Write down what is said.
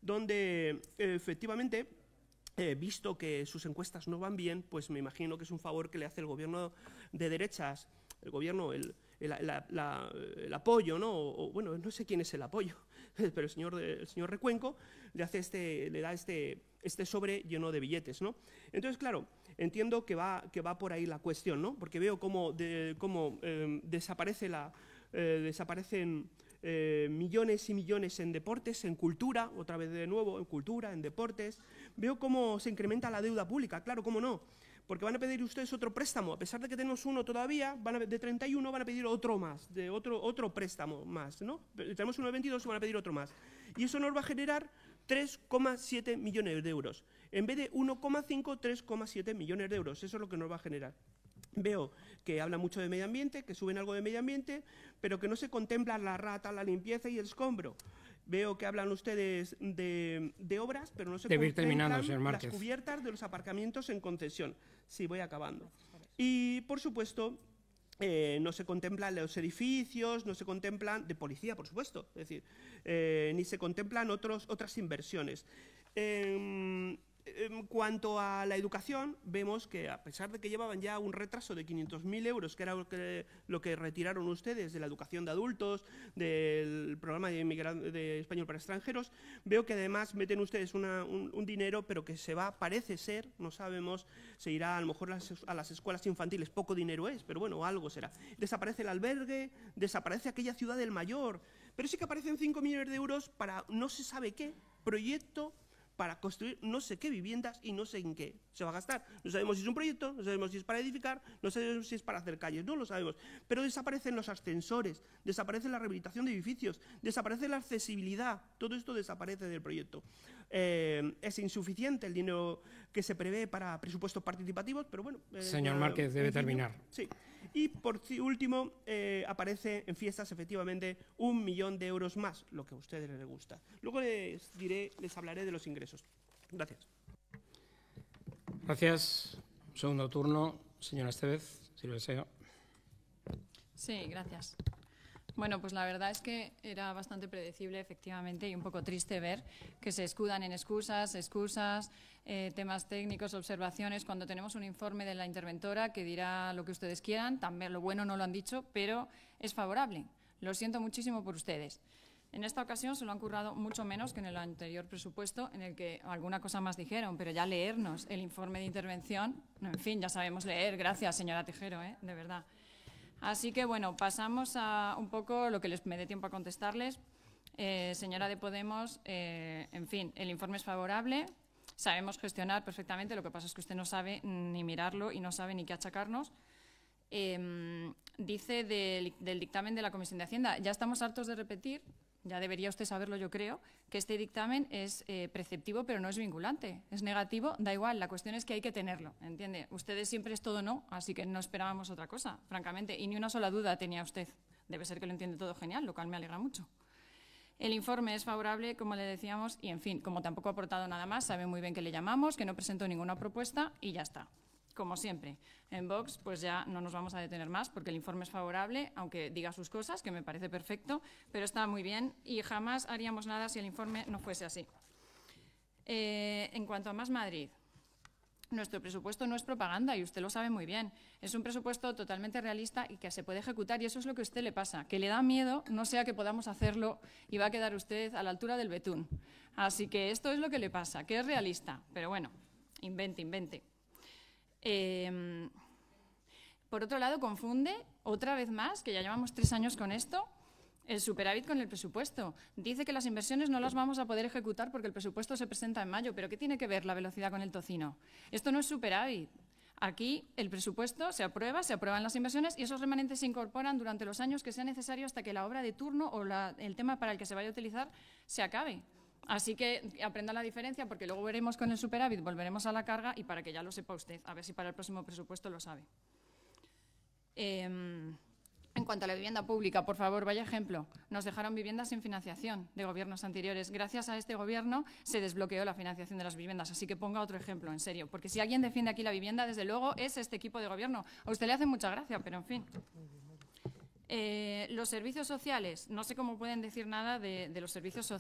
donde efectivamente, visto que sus encuestas no van bien, pues me imagino que es un favor que le hace el gobierno de derechas, el gobierno, el apoyo, ¿no? Bueno, no sé quién es el apoyo, pero el señor Recuenco le da este sobre lleno de billetes, ¿no? Entonces, claro, entiendo que va por ahí la cuestión, ¿no? Porque veo cómo desaparecen millones y millones en deportes, en cultura, otra vez de nuevo, en cultura, en deportes. Veo cómo se incrementa la deuda pública, claro, cómo no. Porque van a pedir ustedes otro préstamo, a pesar de que tenemos uno todavía, de 31 van a pedir otro más, de otro préstamo más, ¿no? Tenemos uno de 22 y van a pedir otro más. Y eso nos va a generar 3,7 millones de euros. En vez de 1,5, 3,7 millones de euros. Eso es lo que nos va a generar. Veo que habla mucho de medio ambiente, que suben algo de medio ambiente, pero que no se contempla la rata, la limpieza y el escombro. Veo que hablan ustedes de obras, pero no se contemplan las cubiertas de los aparcamientos en concesión. Sí, voy acabando. Y, por supuesto, no se contemplan los edificios, no se contemplan, de policía, por supuesto, es decir, ni se contemplan otras inversiones. En cuanto a la educación, vemos que a pesar de que llevaban ya un retraso de 500.000 euros, que era lo que retiraron ustedes de la educación de adultos, del programa de español para extranjeros, veo que además meten ustedes un dinero, pero que se va, parece ser, no sabemos, se irá a lo mejor a las escuelas infantiles, poco dinero es, pero bueno, algo será. Desaparece el albergue, desaparece aquella ciudad del mayor, pero sí que aparecen 5 millones de euros para no se sabe qué proyecto, para construir no sé qué viviendas y no sé en qué se va a gastar. No sabemos si es un proyecto, no sabemos si es para edificar, no sabemos si es para hacer calles, no lo sabemos. Pero desaparecen los ascensores, desaparece la rehabilitación de edificios, desaparece la accesibilidad, todo esto desaparece del proyecto. Es insuficiente el dinero que se prevé para presupuestos participativos, pero bueno... Señor Márquez, debe terminar. Sí. Y por último, aparece en fiestas efectivamente 1 millón de euros más, lo que a ustedes les gusta. Luego les hablaré de los ingresos. Gracias. Gracias. Segundo turno, señora Estevez, si lo desea. Sí, gracias. Bueno, pues la verdad es que era bastante predecible, efectivamente, y un poco triste ver que se escudan en excusas, temas técnicos, observaciones, cuando tenemos un informe de la interventora que dirá lo que ustedes quieran, también lo bueno no lo han dicho, pero es favorable. Lo siento muchísimo por ustedes. En esta ocasión se lo han currado mucho menos que en el anterior presupuesto, en el que alguna cosa más dijeron, pero ya leernos el informe de intervención, en fin, ya sabemos leer. Gracias, señora Tejero, de verdad. Así que, bueno, pasamos a un poco lo que me dé tiempo a contestarles. Señora de Podemos, en fin, el informe es favorable, sabemos gestionar perfectamente, lo que pasa es que usted no sabe ni mirarlo y no sabe ni qué achacarnos. Dice del dictamen de la Comisión de Hacienda, ya estamos hartos de repetir, ya debería usted saberlo yo creo, que este dictamen es preceptivo pero no es vinculante, es negativo, da igual, la cuestión es que hay que tenerlo, ¿entiende? Ustedes siempre es todo no, así que no esperábamos otra cosa, francamente, y ni una sola duda tenía usted. Debe ser que lo entiende todo genial, lo cual me alegra mucho. El informe es favorable, como le decíamos, y en fin, como tampoco ha aportado nada más, sabe muy bien que le llamamos, que no presentó ninguna propuesta y ya está. Como siempre, en Vox pues ya no nos vamos a detener más porque el informe es favorable, aunque diga sus cosas, que me parece perfecto, pero está muy bien y jamás haríamos nada si el informe no fuese así. En cuanto a Más Madrid, nuestro presupuesto no es propaganda y usted lo sabe muy bien. Es un presupuesto totalmente realista y que se puede ejecutar y eso es lo que a usted le pasa, que le da miedo, no sea que podamos hacerlo y va a quedar usted a la altura del betún. Así que esto es lo que le pasa, que es realista, pero bueno, invente. Por otro lado, confunde, otra vez más, que ya llevamos 3 años con esto, el superávit con el presupuesto. Dice que las inversiones no las vamos a poder ejecutar porque el presupuesto se presenta en mayo. ¿Pero qué tiene que ver la velocidad con el tocino? Esto no es superávit. Aquí el presupuesto se aprueban las inversiones y esos remanentes se incorporan durante los años que sea necesario hasta que la obra de turno o el tema para el que se vaya a utilizar se acabe. Así que aprenda la diferencia porque luego veremos con el superávit, volveremos a la carga y para que ya lo sepa usted, a ver si para el próximo presupuesto lo sabe. En cuanto a la vivienda pública, por favor, vaya ejemplo. Nos dejaron viviendas sin financiación de gobiernos anteriores. Gracias a este gobierno se desbloqueó la financiación de las viviendas. Así que ponga otro ejemplo, en serio. Porque si alguien defiende aquí la vivienda, desde luego es este equipo de gobierno. A usted le hace mucha gracia, pero en fin. Los servicios sociales, no sé cómo pueden decir nada de los servicios sociales.